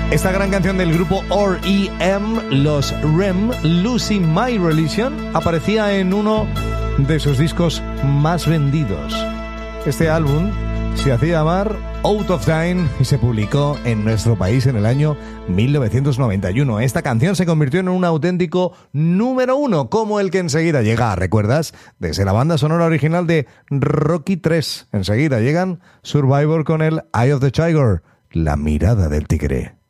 Esta gran canción del grupo R.E.M., los REM, Losing My Religion, aparecía en uno de sus discos más vendidos. Este álbum se hacía llamar Out of Time y se publicó en nuestro país en el año 1991. Esta canción se convirtió en un auténtico número 1, como el que enseguida llega, ¿recuerdas? Desde la banda sonora original de Rocky 3. Enseguida llegan Survivor con el Eye of the Tiger, la mirada del tigre.